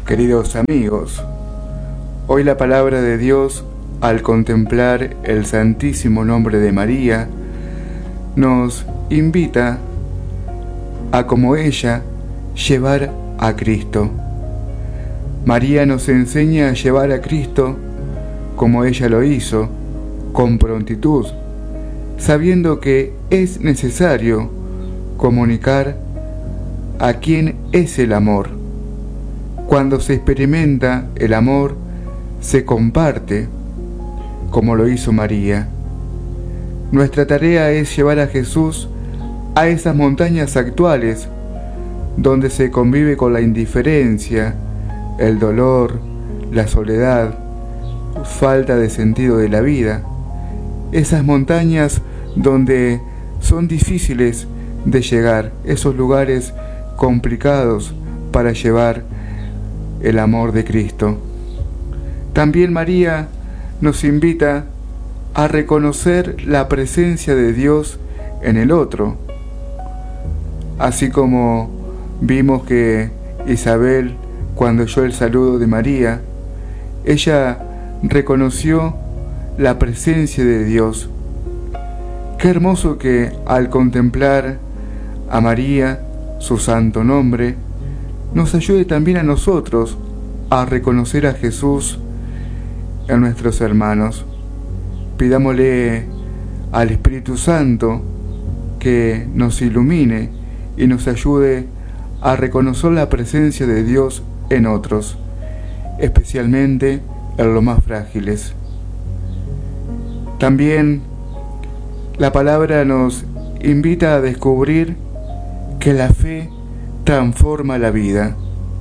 Queridos amigos, hoy la palabra de Dios, al contemplar el santísimo nombre de María, nos invita a, como ella, llevar a Cristo. María nos enseña a llevar a Cristo como ella lo hizo, con prontitud, sabiendo que es necesario comunicar a quién es el amor. Cuando se experimenta el amor, se comparte, como lo hizo María. Nuestra tarea es llevar a Jesús a esas montañas actuales, donde se convive con la indiferencia, el dolor, la soledad, falta de sentido de la vida. Esas montañas donde son difíciles de llegar, esos lugares complicados para llevar el amor de Cristo. También María nos invita a reconocer la presencia de Dios en el otro, así como vimos que Isabel, cuando oyó el saludo de María, ella reconoció la presencia de Dios. Qué hermoso que al contemplar a María, su santo nombre, nos ayude también a nosotros a reconocer a Jesús en nuestros hermanos. Pidámosle al Espíritu Santo que nos ilumine y nos ayude a reconocer la presencia de Dios en otros, especialmente en los más frágiles. También la palabra nos invita a descubrir que la fe transforma la vida.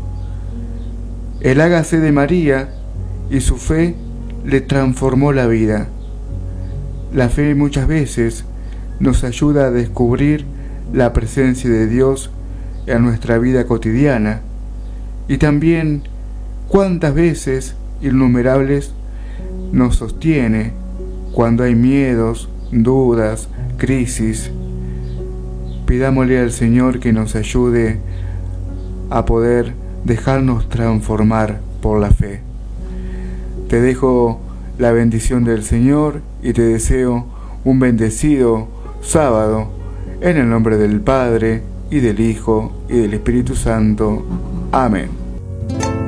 El hágase de María y su fe le transformó la vida. La fe muchas veces nos ayuda a descubrir la presencia de Dios en nuestra vida cotidiana, y también cuántas veces, innumerables, nos sostiene cuando hay miedos, dudas, crisis. Pidámosle al Señor que nos ayude a poder dejarnos transformar por la fe. Te dejo la bendición del Señor y te deseo un bendecido sábado en el nombre del Padre, y del Hijo, y del Espíritu Santo. Amén.